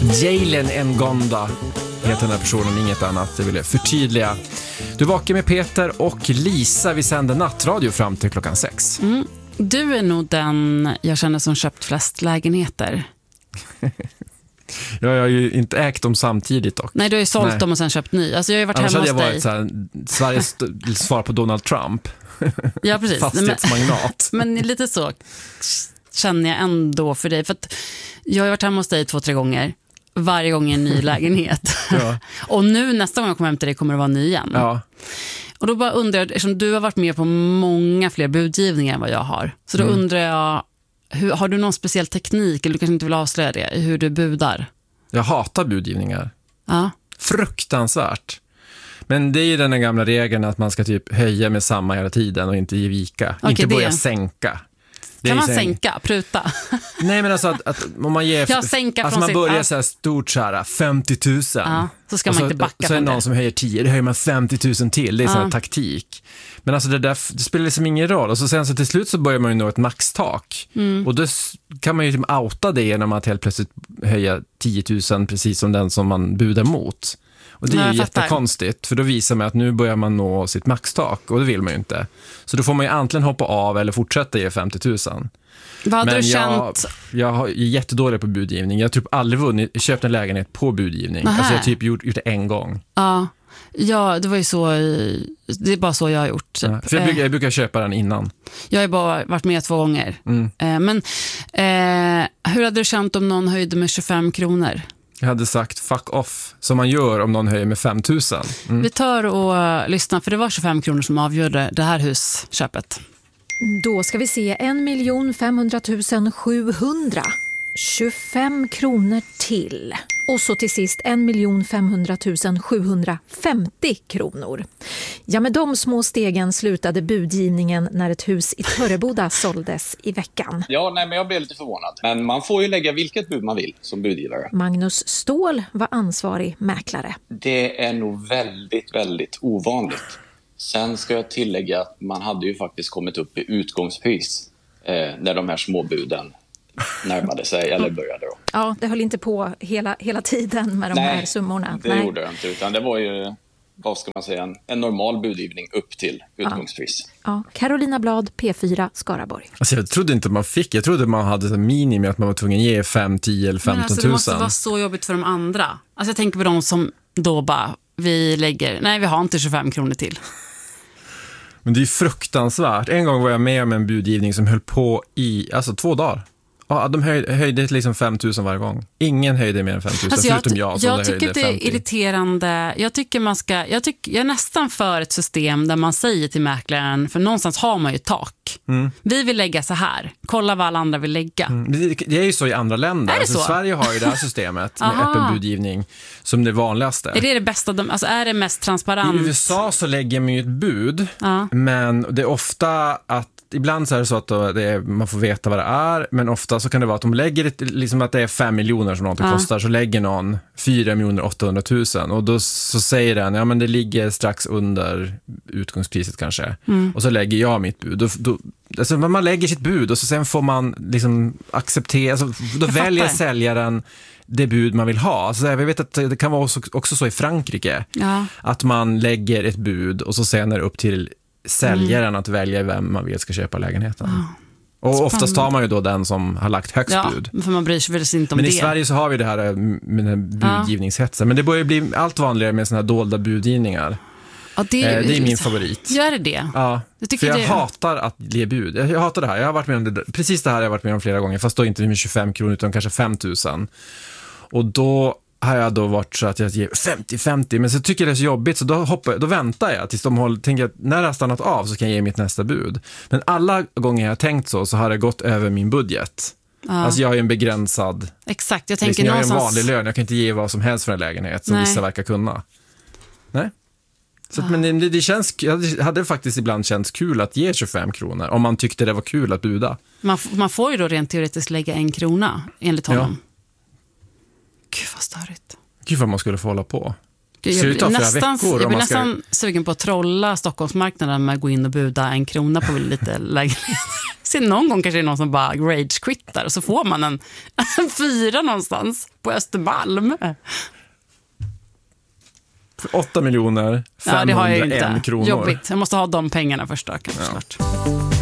Jalen Ngonda heter den här personen, inget annat. Jag ville förtydliga. Du vakar med Peter och Lisa. Vi sänder nattradio fram till klockan 6. Du är nog den jag känner som köpt flest lägenheter. Jag har ju inte ägt dem samtidigt dock. Nej, du har ju sålt dem och sen köpt ny. Alltså jag har ju varit hemma hos dig. Annars hade jag varit Sveriges svar på Donald Trump. Ja, precis. Fastighetsmagnat. Men lite så känner jag ändå för dig. För att jag har varit hemma hos dig 2-3 gånger. Varje gång i en ny lägenhet. Ja. Och nu nästa gång jag kommer hem till dig kommer det vara ny igen. Ja. Och då bara undrar jag, eftersom du har varit med på många fler budgivningar än vad jag har. Så då undrar jag, har du någon speciell teknik, eller du kanske inte vill avslöja det, hur du budar? Jag hatar budgivningar. Ja. Fruktansvärt. Men det är ju den här gamla regeln att man ska typ höja med samma hela tiden och inte ge vika. Okej, inte börja sänka. Kan man sänka, pruta? Nej, men alltså att om man ger... Ja, sänka alltså från man börjar så här stort så här 50 000. Ja, så ska man inte backa så är från det någon det. som höjer 10, det höjer man 50 000 till. Det är sån här taktik. Men alltså det spelar liksom ingen roll. Och så sen så till slut så börjar man ju nå ett maxtak. Och då kan man ju liksom outa det genom att helt plötsligt höja 10 000 precis som den som man budar mot. Och det är ju jättekonstigt, för då visar man att nu börjar man nå sitt maxtak, och det vill man ju inte. Så då får man ju antingen hoppa av eller fortsätta ge 50 000. Vad hade du känt? Jag är jättedålig på budgivning. Jag har typ aldrig köpt en lägenhet på budgivning. Nähä. Alltså jag har typ gjort det en gång. Ja, det var ju så. Det är bara så jag har gjort. Ja, för jag brukar köpa den innan. Jag har bara varit med 2 gånger. Men hur hade du känt om någon höjde med 25 kronor? Jag hade sagt fuck off, som man gör om någon höjer med 5 000. Vi tar och lyssnar, för det var 25 kronor som avgjorde det här husköpet. Då ska vi se 1 500 700. 25 kronor till. Och så till sist 1 500 750 kronor. Ja, med de små stegen slutade budgivningen när ett hus i Törreboda såldes i veckan. Ja, nej, men jag blev lite förvånad. Men man får ju lägga vilket bud man vill som budgivare. Magnus Ståhl var ansvarig mäklare. Det är nog väldigt, väldigt ovanligt. Sen ska jag tillägga att man hade ju faktiskt kommit upp i utgångspris när de här småbuden närmade sig eller började då. Ja, det höll inte på hela tiden med de här summorna. Det gjorde det inte, utan det var ju, vad ska man säga, en normal budgivning upp till utgångspris. Ja. Carolina Blad, P4, Skaraborg. Alltså jag trodde inte man fick. Jag trodde man hade ett minimum att man var tvungen att ge 5, 10 eller 15 000. Men alltså det måste vara så jobbigt för de andra. Alltså jag tänker på de som då bara, vi har inte 25 kronor till. Men det är ju fruktansvärt. En gång var jag med om en budgivning som höll på i 2 dagar. Ja, de höjde liksom 5 000 varje gång. Ingen höjde mer än 5 000, förutom jag som jag tycker det är irriterande. Jag är nästan för ett system där man säger till mäklaren, för någonstans har man ju ett tak. Vi vill lägga så här. Kolla vad alla andra vill lägga. Det är ju så i andra länder. Är det så? Sverige har ju det här systemet med öppen budgivning som det vanligaste. Är det bästa? Alltså är det mest transparent? I USA så lägger man ju ett bud, men det är ofta att ibland så är det så att man får veta vad det är, men ofta så kan det vara att de lägger liksom att det är 5 miljoner som något kostar, så lägger någon 4 800 000 och då så säger den, men det ligger strax under utgångspriset kanske. Och så lägger jag mitt bud. Alltså man lägger sitt bud och så sen får man liksom acceptera, alltså, då väljer säljaren det bud man vill ha. Alltså, jag vet att det kan vara också så i Frankrike att man lägger ett bud och så sen är det upp till säljaren att välja vem man vill ska köpa lägenheten. Och oftast tar man ju då den som har lagt högst bud. För man bryr sig väl inte om det. Men i Sverige så har vi det här med den här budgivningshetsen. Men det börjar bli allt vanligare med såna här dolda budgivningar. Ja, det är min favorit. Gör det? Ja, för jag hatar att ge bud. Jag hatar det här. Jag har varit med om det, precis det här har jag varit med om flera gånger. Fast då inte med 25 kronor utan kanske 5 000. Och då har jag då varit så att jag ger 50-50, men så tycker jag det är så jobbigt så då väntar jag tills tänker att när det har stannat av så kan jag ge mitt nästa bud. Men alla gånger jag har tänkt så har det gått över min budget. Alltså jag har ju en begränsad... Exakt, jag tänker jag har någonstans... en vanlig lön, jag kan inte ge vad som helst för en lägenhet som vissa verkar kunna. Nej. Så men det känns, det hade faktiskt ibland känts kul att ge 25 kronor om man tyckte det var kul att buda. Man får ju då rent teoretiskt lägga 1 krona enligt honom. Gud vad störigt. Gud vad man skulle få hålla på. Jag blir nästan sugen på att trolla Stockholmsmarknaden med att gå in och buda 1 krona på lite lägenhet. Så någon gång kanske det är någon som bara rage-quittar och så får man en 4 någonstans på Östermalm. 8 501 kronor. Ja, det har jag ju inte. Jobbigt. Jag måste ha de pengarna först då, kanske.